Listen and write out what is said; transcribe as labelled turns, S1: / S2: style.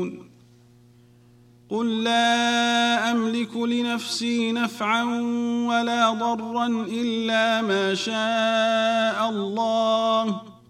S1: قل لا أملك لنفسي نفعا ولا ضرا إلا ما شاء الله